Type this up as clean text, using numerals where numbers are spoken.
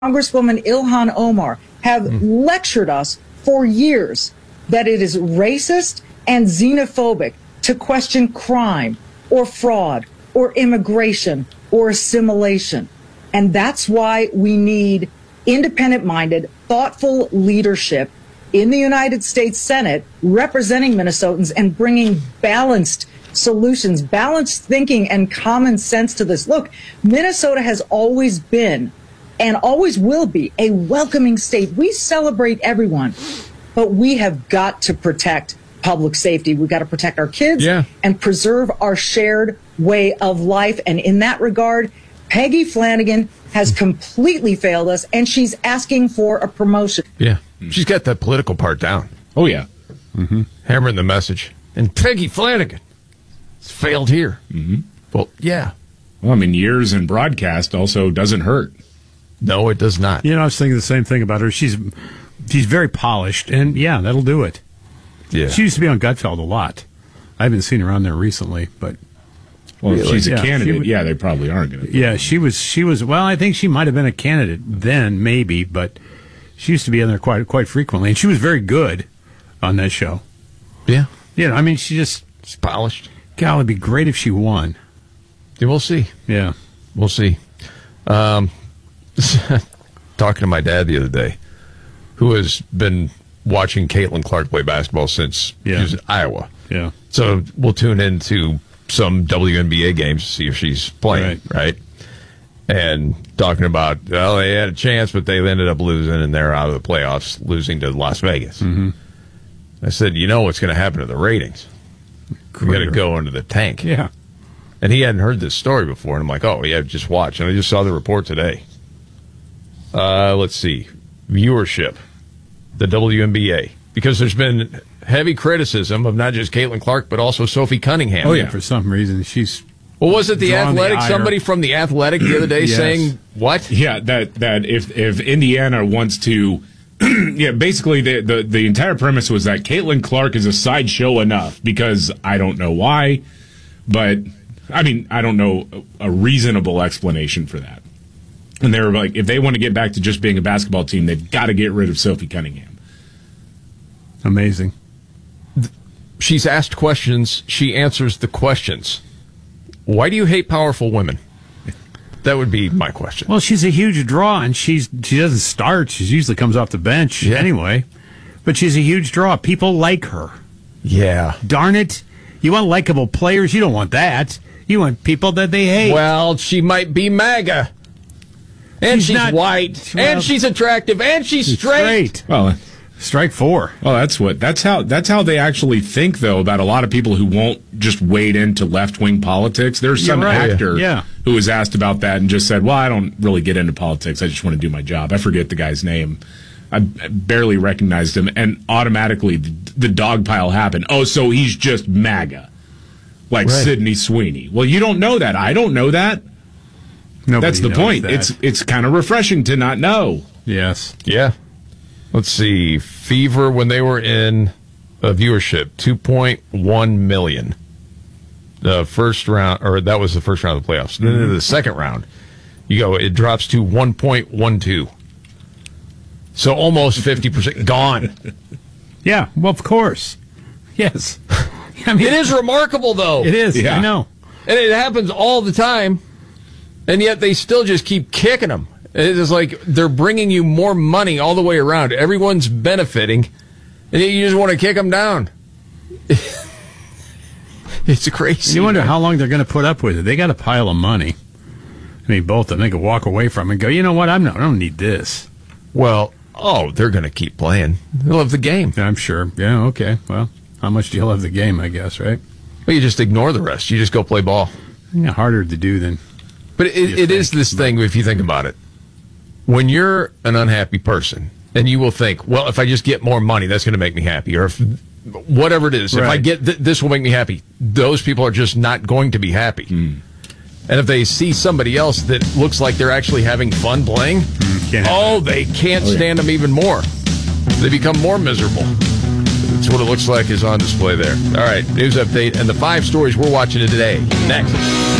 Congresswoman Ilhan Omar have lectured us for years that it is racist and xenophobic to question crime or fraud or immigration or assimilation. And that's why we need independent-minded, thoughtful leadership in the United States Senate representing Minnesotans and bringing balanced solutions, balanced thinking, and common sense to this. Look, Minnesota has always been and always will be a welcoming state. We celebrate everyone, but we have got to protect public safety. We've got to protect our kids and preserve our shared way of life. And in that regard, Peggy Flanagan has completely failed us, and she's asking for a promotion. Yeah, she's got that political part down. Oh, yeah. Hammering the message. And Peggy Flanagan has failed here. Well, yeah. Well, I mean, years in broadcast also doesn't hurt. No, it does not. You know, I was thinking the same thing about her. She's very polished, and yeah, that'll do it. Yeah. She used to be on Gutfeld a lot. I haven't seen her on there recently, but well, if she's a Yeah, candidate, they probably aren't going to. yeah, she was. Well, I think she might have been a candidate then, maybe, but she used to be on there quite frequently, and she was very good on that show. Yeah. You know, I mean, she's polished. God, it'd be great if she won. Yeah, we'll see. Yeah, we'll see. Talking to my dad the other day, who has been watching Caitlin Clark play basketball since she was in Iowa. Yeah. So we'll tune into some WNBA games to see if she's playing, right? And talking about, well, they had a chance, but they ended up losing, and they're out of the playoffs, losing to Las Vegas. I said, you know what's going to happen to the ratings? We're going to go into the tank. Yeah. And he hadn't heard this story before, and I'm like, oh, yeah, just watch. And I just saw the report today. Let's see. Viewership. The WNBA. Because there's been heavy criticism of not just Caitlin Clark, but also Sophie Cunningham. Oh, yeah. For some reason, she's... Well, was it the drawn Athletic? the ire. Somebody from the Athletic the other day saying what? Yeah, that if Indiana wants to, basically the entire premise was that Caitlin Clark is a sideshow enough, because I don't know why, but I mean I don't know a reasonable explanation for that. And they were like, if they want to get back to just being a basketball team, they've got to get rid of Sophie Cunningham. Amazing. She's asked questions. She answers the questions. Why do you hate powerful women? That would be my question. Well, she's a huge draw, and she doesn't start. She usually comes off the bench anyway. But she's a huge draw. People like her. Yeah. Darn it. You want likable players. You don't want that. You want people that they hate. Well, she might be MAGA. And she's white. Well, and she's attractive. And she's straight. Well, strike four. Well, that's how they actually think, though, about a lot of people who won't just wade into left-wing politics. There's some actor who was asked about that and just said, well, I don't really get into politics. I just want to do my job. I forget the guy's name. I barely recognized him, and automatically the dog pile happened. Oh, so he's just MAGA, like Sydney Sweeney. Well, you don't know that. I don't know that. That's the point. That. It's kind of refreshing to not know. Yes. Yeah. Let's see. Fever, when they were in viewership, 2.1 million. The first round, or that was the first round of the playoffs. Then in the second round, it drops to 1.12. So almost 50% gone. Yeah, well, of course. Yes. I mean, it is remarkable, though. It is. I know. And it happens all the time. And yet they still just keep kicking them. It's like they're bringing you more money all the way around. Everyone's benefiting, and you just want to kick them down. It's crazy. You wonder how long they're going to put up with it. They got a pile of money. I mean, both of them. They could walk away from it and go, you know what? I don't need this. Well, they're going to keep playing. They love the game. I'm sure. Yeah, okay. Well, how much do you love the game, I guess, right? Well, you just ignore the rest. You just go play ball. Yeah, harder to do than... But it is this thing, if you think about it. When you're an unhappy person, and you will think, well, if I just get more money, that's going to make me happy. Or if whatever it is, if I get this will make me happy. Those people are just not going to be happy. And if they see somebody else that looks like they're actually having fun playing, they can't stand them even more. They become more miserable. That's what it looks like is on display there. All right, news update and the 5 stories we're watching today. Next.